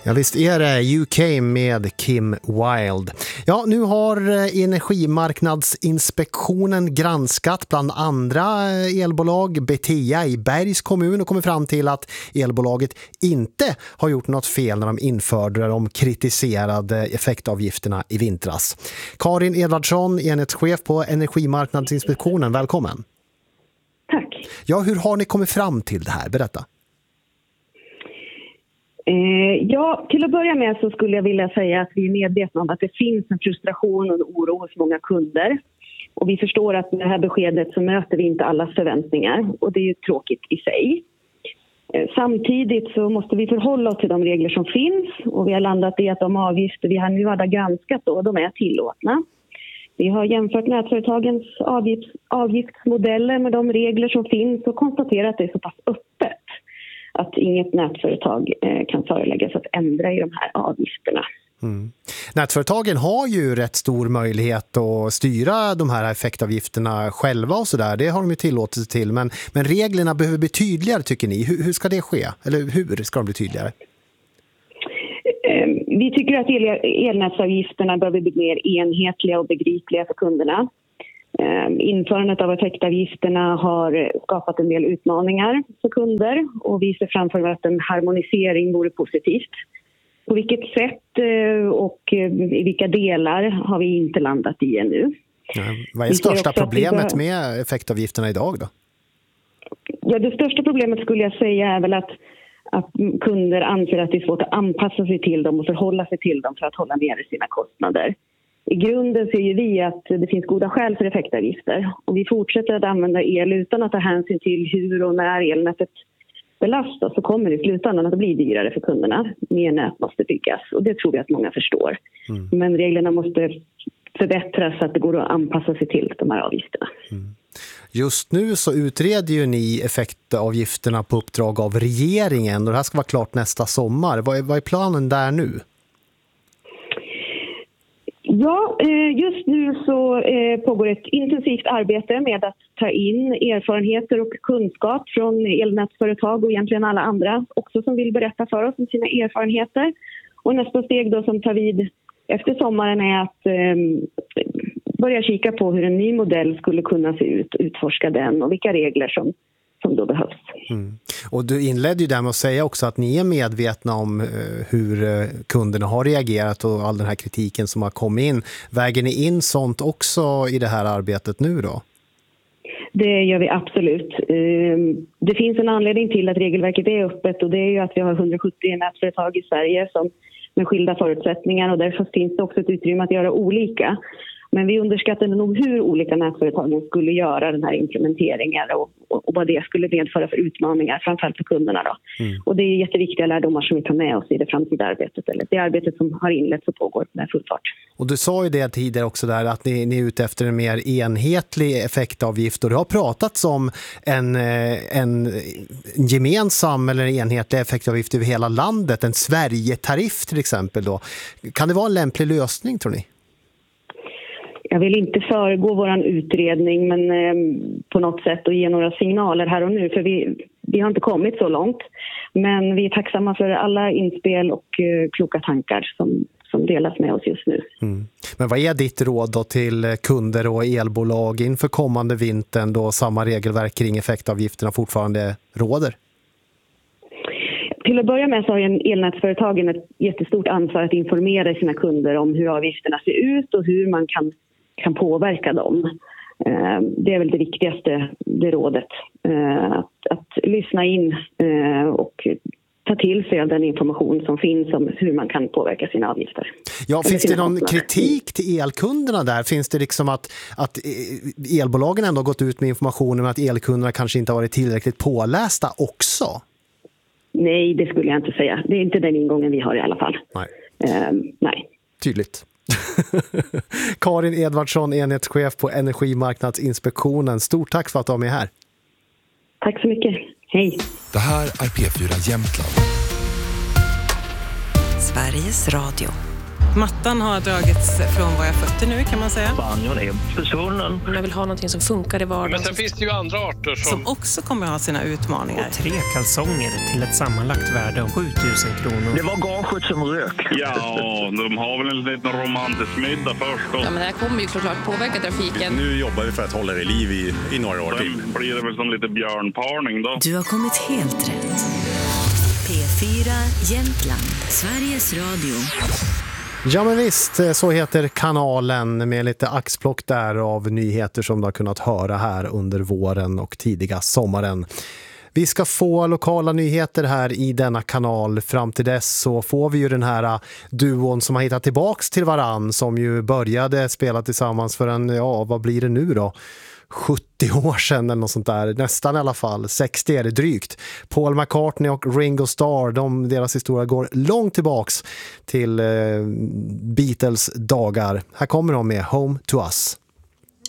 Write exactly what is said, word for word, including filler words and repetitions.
Ja, visst är det U K med Kim Wilde. Ja, nu har Energimarknadsinspektionen granskat bland andra elbolag Betea i Bergs kommun och kommit fram till att elbolaget inte har gjort något fel när de införde de kritiserade effektavgifterna i vintras. Karin Edvardsson, enhetschef på Energimarknadsinspektionen, välkommen. Tack. Ja, hur har ni kommit fram till det här? Berätta. Eh, ja, till att börja med så skulle jag vilja säga att vi är medvetna om att det finns en frustration och en oro hos många kunder. Och vi förstår att med det här beskedet så möter vi inte allas förväntningar och det är ju tråkigt i sig. Eh, samtidigt så måste vi förhålla oss till de regler som finns och vi har landat i att de avgifter vi har nu har granskat då, de är tillåtna. Vi har jämfört nätföretagens avgifts, avgiftsmodeller med de regler som finns och konstaterat att det är så pass öppet att inget nätföretag eh, kan föreläggas att ändra i de här avgifterna. Mm. Nätföretagen har ju rätt stor möjlighet att styra de här effektavgifterna själva och sådär. Det har de ju tillåtelse till. Men, men reglerna behöver bli tydligare, tycker ni. Hur, hur ska det ske? Eller hur ska de bli tydligare? Eh, vi tycker att el, elnätsavgifterna behöver bli mer enhetliga och begripliga för kunderna. Införandet av effektavgifterna har skapat en del utmaningar för kunder och vi ser framför att en harmonisering vore positivt. På vilket sätt och i vilka delar har vi inte landat i ännu. Ja, vad är det största problemet bör... med effektavgifterna idag då? Ja, det största problemet skulle jag säga är väl att, att kunder anser att det är svårt att anpassa sig till dem och förhålla sig till dem för att hålla nere sina kostnader. I grunden ser ju vi att det finns goda skäl för effektavgifter. Och vi fortsätter att använda el utan att ta hänsyn till hur och när elnätet belastas så kommer det i slutändan att bli dyrare för kunderna. Mer nät måste byggas och det tror vi att många förstår. Mm. Men reglerna måste förbättras så att det går att anpassa sig till de här avgifterna. Mm. Just nu så utreder ju ni effektavgifterna på uppdrag av regeringen och det här ska vara klart nästa sommar. Vad är, vad är planen där nu? Ja, just nu så pågår ett intensivt arbete med att ta in erfarenheter och kunskap från elnätsföretag och egentligen alla andra också som vill berätta för oss om sina erfarenheter. Och nästa steg då som tar vid efter sommaren är att börja kika på hur en ny modell skulle kunna se ut, utforska den och vilka regler som som då behövs. Mm. Och du inledde ju där med att säga också att ni är medvetna om uh, hur uh, kunderna har reagerat och all den här kritiken som har kommit in. Väger ni in sånt också i det här arbetet nu då? Det gör vi absolut. Uh, det finns en anledning till att regelverket är öppet och det är ju att vi har hundrasjuttio nätföretag i Sverige som med skilda förutsättningar och därför finns det också ett utrymme att göra olika. Men vi underskattade nog hur olika nätföretagen skulle göra den här implementeringen och, och, och vad det skulle medföra för utmaningar, framförallt för kunderna då. Mm. Och det är jätteviktiga lärdomar som vi tar med oss i det framtida arbetet, eller det arbetet som har inletts och pågår med full fart. Och du sa ju det tidigare också där att ni, ni är ute efter en mer enhetlig effektavgift och det har pratats om en, en gemensam eller enhetlig effektavgift över hela landet, en Sverige-tariff till exempel då. Kan det vara en lämplig lösning tror ni? Jag vill inte föregå våran utredning men eh, på något sätt och ge några signaler här och nu för vi, vi har inte kommit så långt. Men vi är tacksamma för alla inspel och eh, kloka tankar som, som delas med oss just nu. Mm. Men vad är ditt råd då till kunder och elbolag inför kommande vintern då samma regelverk kring effektavgifterna fortfarande råder? Till att börja med så har elnätsföretagen ett jättestort ansvar att informera sina kunder om hur avgifterna ser ut och hur man kan, kan påverka dem. Det är väl det viktigaste, det rådet. Att, att lyssna in och ta till sig av den information som finns om hur man kan påverka sina avgifter. Ja, finns det någon kritik till elkunderna där? Finns det liksom att, att elbolagen ändå har gått ut med information om att elkunderna kanske inte har varit tillräckligt pålästa också? Nej, det skulle jag inte säga. Det är inte den ingången vi har i alla fall. Nej. Um, nej. Tydligt. Karin Edvardsson, enhetschef på Energimarknadsinspektionen. Stort tack för att du var med här. Tack så mycket. Hej. Det här är P fyra Jämtland. Sveriges Radio. Mattan har dragits från våra fötter nu, kan man säga. Banjon är försvunnen. Jag vill ha någonting som funkar i vardagen. Men sen finns det ju andra arter som... Som också kommer att ha sina utmaningar. Och tre kalsonger till ett sammanlagt värde om sjutusen kronor. Det var gaget som rök. Ja, de har väl en liten romantisk middag först då. Ja, men det här kommer ju såklart påverka trafiken. Nu jobbar vi för att hålla det i liv i, i några år till. Sen blir det väl som lite björnparning då. Du har kommit helt rätt. P fyra Jämtland, Sveriges Radio. Ja men visst, så heter kanalen med lite axplock där av nyheter som du har kunnat höra här under våren och tidiga sommaren. Vi ska få lokala nyheter här i denna kanal. Fram till dess så får vi ju den här duon som har hittat tillbaks till varann, som ju började spela tillsammans för en, ja vad blir det nu då? sjuttio år sedan eller något sånt där, nästan i alla fall, sextio är det drygt. Paul McCartney och Ringo Starr, de, deras historia går långt tillbaks till eh, Beatles dagar. Här kommer de med Home to Us.